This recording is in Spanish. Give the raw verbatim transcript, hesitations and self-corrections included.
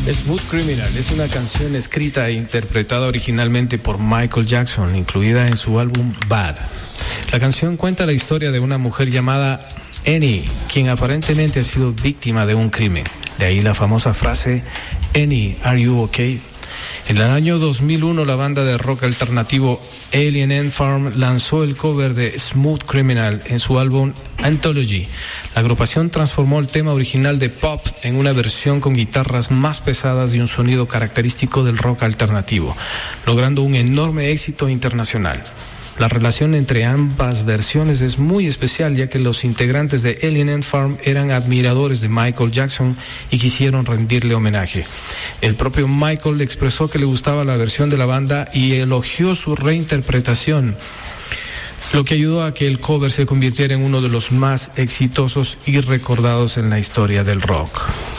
Smooth Criminal es una canción escrita e interpretada originalmente por Michael Jackson, incluida en su álbum Bad. La canción cuenta la historia de una mujer llamada Annie, quien aparentemente ha sido víctima de un crimen. De ahí la famosa frase, Annie, are you okay? En el año dos mil uno, la banda de rock alternativo Alien Ant Farm lanzó el cover de Smooth Criminal en su álbum Anthology. La agrupación transformó el tema original de pop en una versión con guitarras más pesadas y un sonido característico del rock alternativo, logrando un enorme éxito internacional. La relación entre ambas versiones es muy especial, ya que los integrantes de Alien Ant Farm eran admiradores de Michael Jackson y quisieron rendirle homenaje. El propio Michael expresó que le gustaba la versión de la banda y elogió su reinterpretación, lo que ayudó a que el cover se convirtiera en uno de los más exitosos y recordados en la historia del rock.